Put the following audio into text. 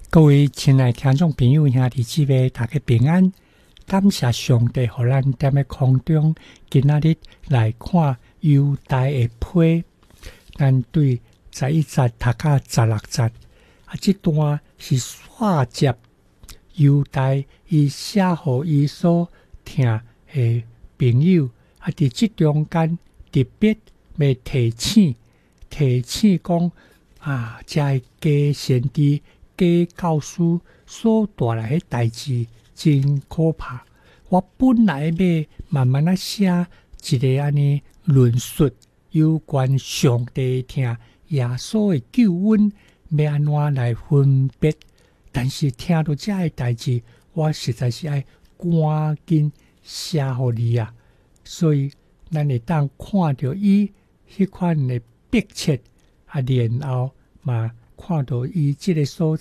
各位亲爱听众朋友兄弟姊妹，大家平安。感谢上帝互咱踮空中今仔日来看犹大的批。咱对11节读到16节，这段是续接犹大伊写互伊所听的朋友，伫这中间特别要提醒讲这假先知、假教师所带来的代志真可怕。我本来要慢慢写一个安尼论述有关上帝听耶稣的救恩要安怎来分别，但是听到这个代志，我实在是爱赶紧写互你啊！所以咱会当看到伊迄款的迫切，然后嘛看到伊这个所